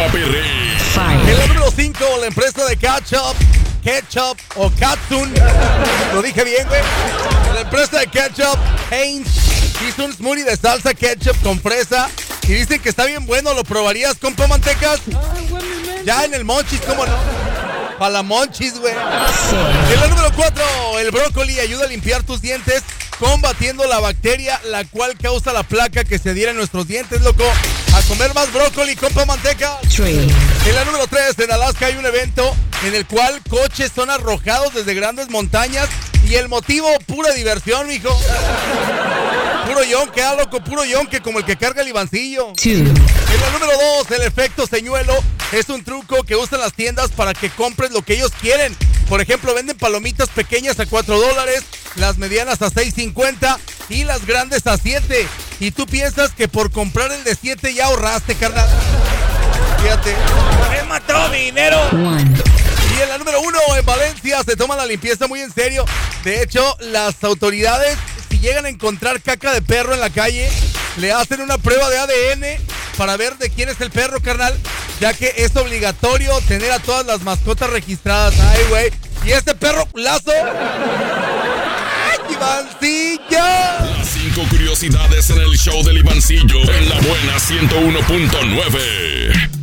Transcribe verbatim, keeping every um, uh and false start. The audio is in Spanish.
Pirri. En la número cinco, la empresa de ketchup, ketchup o Katsun. Lo dije bien, güey. La empresa de ketchup, Heinz, hizo un smoothie de salsa ketchup con fresa. Y dicen que está bien bueno. ¿Lo probarías, compa Mantecas? Ya en el Monchis, ¿cómo no? Para la Monchis, güey. En la número cuatro, el brócoli ayuda a limpiar tus dientes combatiendo la bacteria la cual causa la placa que se adhiere a nuestros dientes, loco. A comer más brócoli, compa Manteca. Tree. En la número tres, en Alaska hay un evento en el cual coches son arrojados desde grandes montañas y el motivo, pura diversión, mijo. Puro yonque, ah, loco, puro yonque como el que carga el Ivancillo. Two. En la número dos, el efecto señuelo es un truco que usan las tiendas para que compres lo que ellos quieren. Por ejemplo, venden palomitas pequeñas a cuatro dólares, las medianas a seis cincuenta y las grandes a siete. Y tú piensas que por comprar el de siete ya ahorraste, carnal. Fíjate. Me mató mi dinero. One. Y en la número uno, en Valencia, se toma la limpieza muy en serio. De hecho, las autoridades, si llegan a encontrar caca de perro en la calle, le hacen una prueba de A D N para ver de quién es el perro, carnal, ya que es obligatorio tener a todas las mascotas registradas. Ay, güey. Y este perro lazo. ¡Ay, Ivancillo! Las cinco curiosidades en el show del Ivancillo en la buena ciento uno punto nueve.